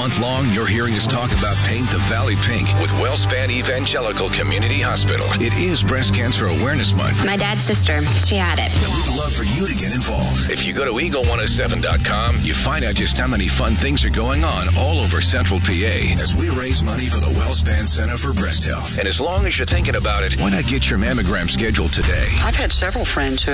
month long, you're hearing us talk about Paint the Valley Pink with WellSpan Evangelical Community Hospital. It is Breast Cancer Awareness Month. My dad's sister, she had it. And we'd love for you to get involved. If you go to Eagle107.com, you find out just how many fun things are going on all over Central PA as we raise money for the WellSpan Center for Breast Health. And as long as you're thinking about it, why not get your mammogram scheduled today? I've had several friends who